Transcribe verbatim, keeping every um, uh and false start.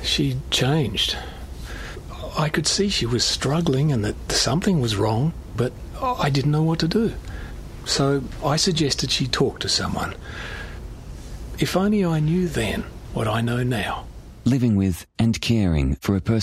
She'd changed. I could see she was struggling and that something was wrong, but I didn't know what to do. So I suggested she talk to someone. If only I knew then what I know now. Living with and caring for a person